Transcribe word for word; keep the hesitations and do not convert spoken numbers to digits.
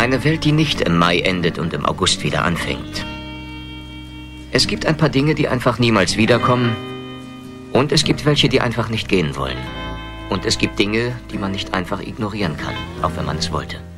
Eine Welt, die nicht im Mai endet und im August wieder anfängt. Es gibt ein paar Dinge, die einfach niemals wiederkommen. Und es gibt welche, die einfach nicht gehen wollen. Und es gibt Dinge, die man nicht einfach ignorieren kann, auch wenn man es wollte.